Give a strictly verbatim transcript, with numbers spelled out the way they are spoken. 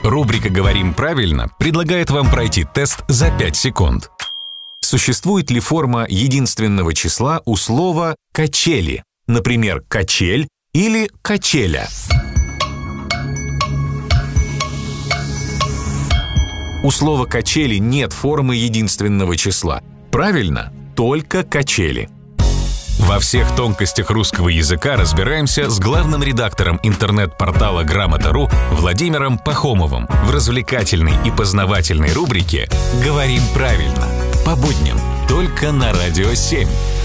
Рубрика «Говорим правильно» предлагает вам пройти тест за пять секунд. Существует ли форма единственного числа у слова «качели»? Например, «качель» или «качеля»? У слова «качели» нет формы единственного числа. Правильно, только «качели». Во всех тонкостях русского языка разбираемся с главным редактором интернет-портала грамота точка ру Владимиром Пахомовым в развлекательной и познавательной рубрике «Говорим правильно» по будням только на Радио семь.